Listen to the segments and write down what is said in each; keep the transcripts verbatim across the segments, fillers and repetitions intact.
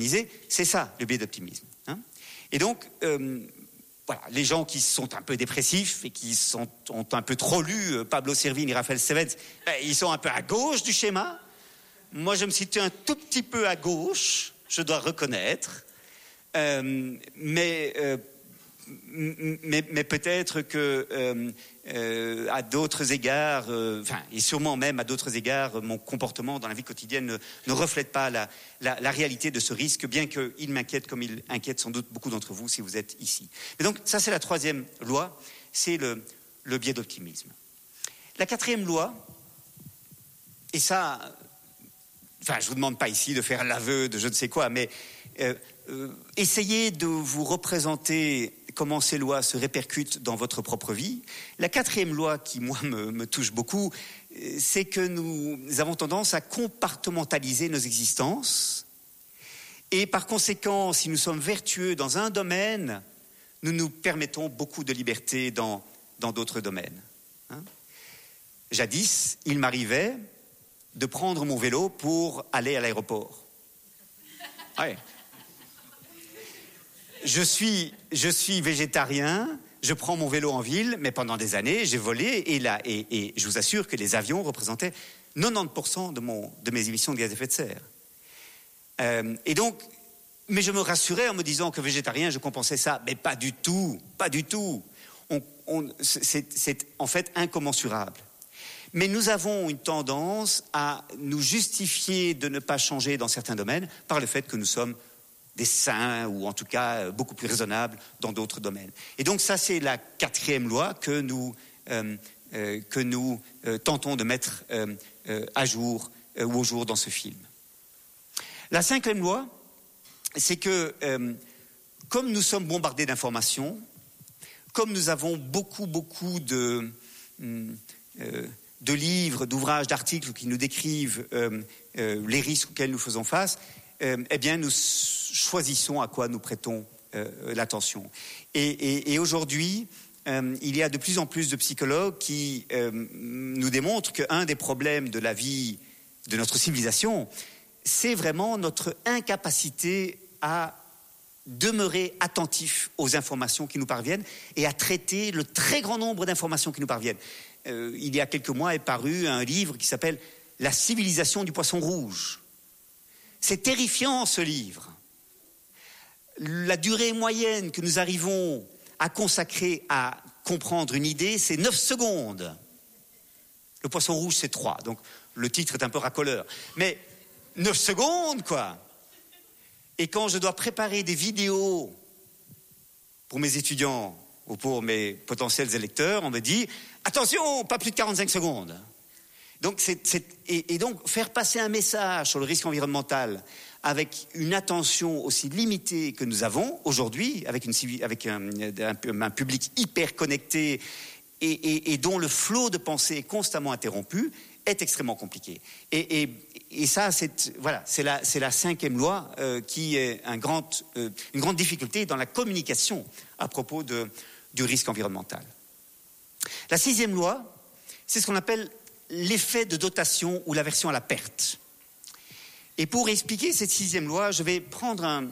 organisé. C'est ça, le biais d'optimisme. Hein. Et donc, euh, voilà, les gens qui sont un peu dépressifs et qui sont, ont un peu trop lu euh, Pablo Servigne et Raphaël Stevens, ben, ils sont un peu à gauche du schéma. Moi, je me situe un tout petit peu à gauche, je dois reconnaître. Euh, mais, euh, mais, mais peut-être que euh, euh, à d'autres égards, euh, enfin, et sûrement même à d'autres égards, mon comportement dans la vie quotidienne ne, ne reflète pas la, la, la réalité de ce risque, bien qu'il m'inquiète comme il inquiète sans doute beaucoup d'entre vous si vous êtes ici. Et donc, ça, c'est la troisième loi, c'est le, le biais d'optimisme. La quatrième loi, et ça, enfin, je vous demande pas ici de faire l'aveu de je ne sais quoi, mais euh, euh, essayez de vous représenter comment ces lois se répercutent dans votre propre vie. La quatrième loi qui, moi, me, me touche beaucoup, c'est que nous avons tendance à compartimentaliser nos existences. Et par conséquent, si nous sommes vertueux dans un domaine, nous nous permettons beaucoup de liberté dans, dans d'autres domaines. Hein ? Jadis, il m'arrivait de prendre mon vélo pour aller à l'aéroport. Ouais. Je suis, je suis végétarien, je prends mon vélo en ville, mais pendant des années, j'ai volé et, là, et, et je vous assure que les avions représentaient quatre-vingt-dix pour cent de, mon, de mes émissions de gaz à effet de serre. Euh, et donc, mais je me rassurais en me disant que végétarien, je compensais ça. Mais pas du tout, pas du tout. On, on, c'est, c'est en fait incommensurable. Mais nous avons une tendance à nous justifier de ne pas changer dans certains domaines par le fait que nous sommes des saints, ou en tout cas beaucoup plus raisonnables dans d'autres domaines. Et donc ça, c'est la quatrième loi que nous, euh, euh, que nous euh, tentons de mettre euh, euh, à jour euh, ou au jour dans ce film. La cinquième loi, c'est que euh, comme nous sommes bombardés d'informations, comme nous avons beaucoup, beaucoup de, euh, de livres, d'ouvrages, d'articles qui nous décrivent euh, euh, les risques auxquels nous faisons face, euh, eh bien nous choisissons à quoi nous prêtons euh, l'attention. Et, et, et aujourd'hui, euh, il y a de plus en plus de psychologues qui euh, nous démontrent qu'un des problèmes de la vie de notre civilisation, c'est vraiment notre incapacité à demeurer attentif aux informations qui nous parviennent et à traiter le très grand nombre d'informations qui nous parviennent. Euh, il y a quelques mois est paru un livre qui s'appelle « La civilisation du poisson rouge ». C'est terrifiant, ce livre. La durée moyenne que nous arrivons à consacrer à comprendre une idée, c'est neuf secondes. Le poisson rouge, c'est trois. Donc, le titre est un peu racoleur. Mais neuf secondes, quoi. Et quand je dois préparer des vidéos pour mes étudiants ou pour mes potentiels électeurs, on me dit « Attention, pas plus de quarante-cinq secondes ». Donc, c'est, c'est, et, et donc, faire passer un message sur le risque environnemental avec une attention aussi limitée que nous avons aujourd'hui, avec, une, avec un, un, un public hyper connecté et, et, et dont le flot de pensée est constamment interrompu, est extrêmement compliqué. Et, et, et ça, c'est, voilà, c'est, la, c'est la cinquième loi euh, qui est un grand, euh, une grande difficulté dans la communication à propos de, du risque environnemental. La sixième loi, c'est ce qu'on appelle l'effet de dotation ou l'aversion à la perte. Et pour expliquer cette sixième loi, je vais prendre un,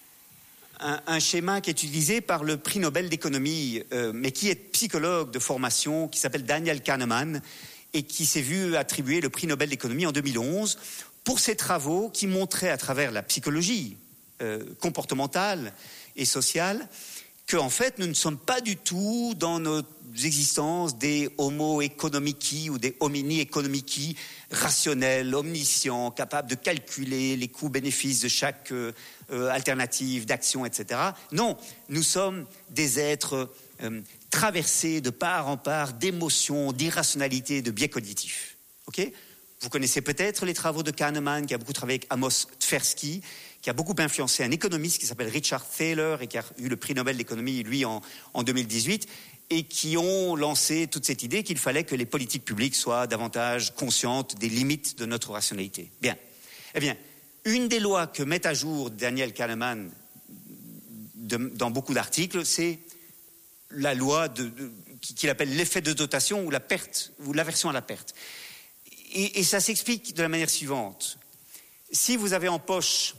un, un schéma qui est utilisé par le prix Nobel d'économie, euh, mais qui est psychologue de formation, qui s'appelle Daniel Kahneman, et qui s'est vu attribuer le prix Nobel d'économie en deux mille onze pour ses travaux qui montraient à travers la psychologie euh, comportementale et sociale qu'en fait, nous ne sommes pas du tout dans nos existences des homo economici ou des homini economici rationnels, omniscients, capables de calculer les coûts-bénéfices de chaque euh, alternative d'action, et cetera. Non, nous sommes des êtres euh, traversés de part en part d'émotions, d'irrationalité, de biais cognitifs. Okay ? Vous connaissez peut-être les travaux de Kahneman, qui a beaucoup travaillé avec Amos Tversky, qui a beaucoup influencé un économiste qui s'appelle Richard Thaler et qui a eu le prix Nobel d'économie, lui, en, en deux mille dix-huit, et qui ont lancé toute cette idée qu'il fallait que les politiques publiques soient davantage conscientes des limites de notre rationalité. Bien. Eh bien, une des lois que met à jour Daniel Kahneman de, dans beaucoup d'articles, c'est la loi de, de, qu'il appelle l'effet de dotation ou la perte, ou l'aversion à la perte. Et, et ça s'explique de la manière suivante. Si vous avez en poche